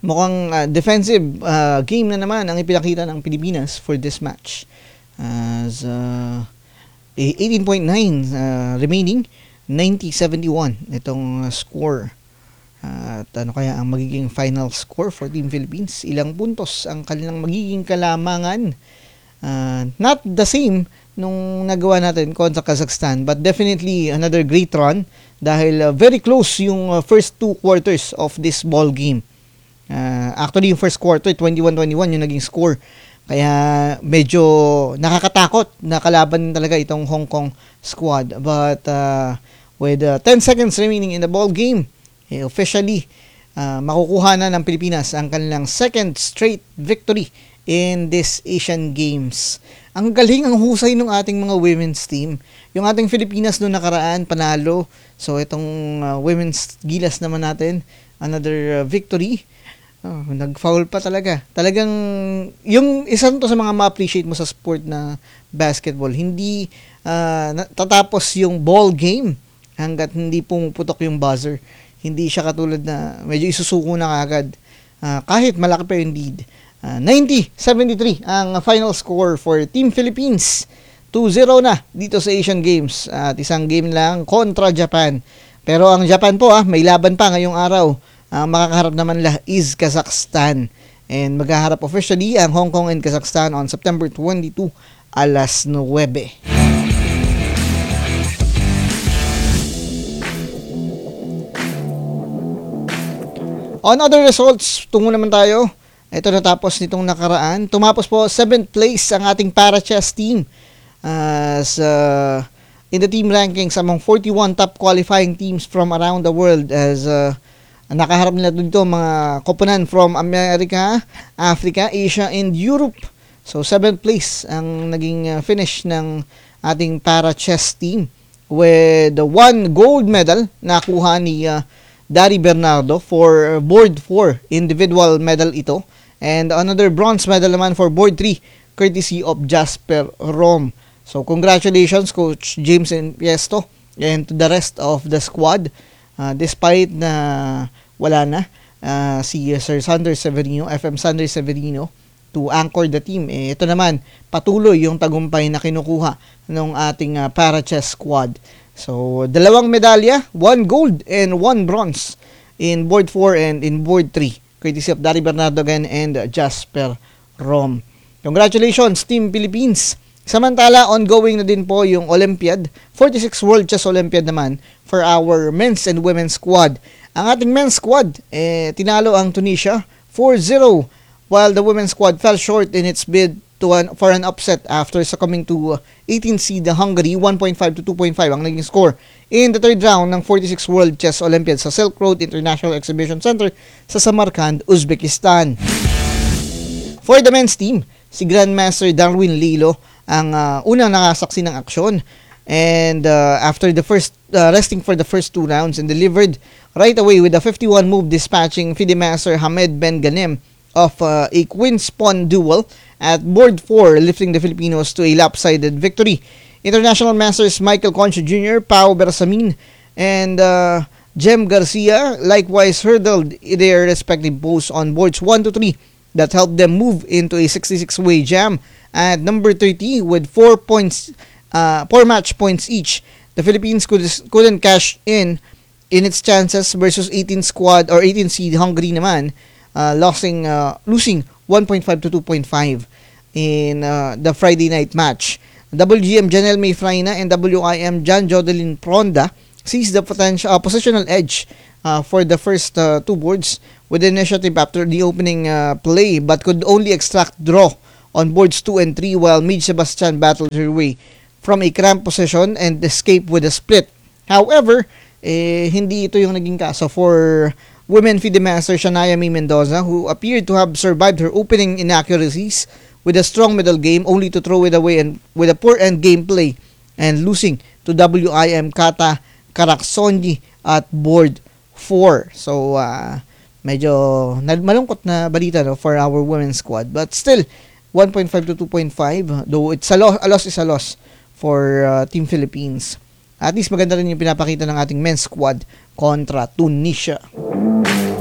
mukhang defensive game na naman ang ipinakita ng Pilipinas for this match. As 18.9 remaining, 90-71 itong score. At ano kaya ang magiging final score for Team Philippines? Ilang puntos ang kanilang magiging kalamangan? Not the same nung nagawa natin kontra Kazakhstan, but definitely another great run dahil very close yung first 2 quarters of this ball game. Actually yung first quarter 21-21 yung naging score, kaya medyo nakakatakot na kalaban talaga itong Hong Kong squad. But with 10 seconds remaining in the ball game, officially makukuha na ng Pilipinas ang kanilang second straight victory in this Asian Games. Ang galing, ang husay ng ating mga women's team. Yung ating Filipinas noong nakaraan, panalo. So, itong women's gilas naman natin, another victory. Nag-foul pa talaga. Talagang, yung isang to sa mga ma-appreciate mo sa sport na basketball, hindi tatapos yung ball game hanggat hindi pumuputok yung buzzer. Hindi siya katulad na medyo isusuko na kagad. Kahit malaki pa yung lead. 90-73 ang final score for Team Philippines. 2-0 na dito sa Asian Games. At isang game lang kontra Japan. Pero ang Japan po may laban pa ngayong araw. Makakaharap naman is Kazakhstan. And maghaharap officially ang Hong Kong and Kazakhstan on September 22 alas 9. On other results, tungo naman tayo. Ito natapos nitong nakaraan. Tumapos po 7th place ang ating para-chess team in the team rankings among 41 top qualifying teams from around the world, as nakaharap nila dito mga koponan from America, Africa, Asia, and Europe. So 7th place ang naging finish ng ating para-chess team with the 1 gold medal na kuha ni Dari Bernardo for board 4, individual medal ito. And another bronze medal naman for board 3, courtesy of Jasper Rom. So congratulations Coach James and Piesto and to the rest of the squad. Despite na wala na si Sir Sander Severino, FM Sander Severino, to anchor the team. Ito naman, patuloy yung tagumpay na kinukuha ng ating para-chess squad. So, 2 medalya, 1 gold and 1 bronze in board 4 and in board 3. Courtesy of Dari Bernardo again and Jasper Rom. Congratulations, Team Philippines. Samantala, ongoing na din po yung Olympiad, 46 World Chess Olympiad naman for our men's and women's squad. Ang ating men's squad, tinalo ang Tunisia 4-0, while the women's squad fell short in its bid for an upset after succumbing to 18 seed Hungary 1.5 to 2.5 ang naging score in the third round ng 46 World Chess Olympiad sa Silk Road International Exhibition Center sa Samarkand, Uzbekistan. For the men's team, si Grandmaster Darwin Lilo ang unang nakasaksi ng aksyon, and after the first resting for the first 2 rounds and delivered right away with a 51 move dispatching FIDE Master Hamed Ben Ghanem of a Queen Pawn duel at board 4, lifting the Filipinos to a lopsided victory. International Masters Michael Concha Jr., Pao Bersamin, and Jem Garcia likewise hurdled their respective posts on boards 1 to 3 that helped them move into a 66-way jam at number 30 with 4 match points each. The Philippines couldn't cash in its chances versus 18 squad or 18 seed Hungary naman, losing 1.5 to 2.5 in the Friday night match. WGM Janelle May Fraina and WIM John Jodelin Pronda seized the positional edge for the first 2 boards with initiative after the opening play, but could only extract draw on boards 2 and 3, while Midge Sebastian battled her way from a cramped position and escaped with a split. However, hindi ito yung naging kaso for women FIDE Master Shania May Mendoza, who appeared to have survived her opening inaccuracies with a strong middle game, only to throw it away and with a poor end game play and losing to WIM Kata Karaksonji at board 4. So, medyo malungkot na balita for our women's squad. But still, 1.5 to 2.5, though it's a loss is a loss for Team Philippines. At least maganda rin yung pinapakita ng ating men's squad kontra Tunisia.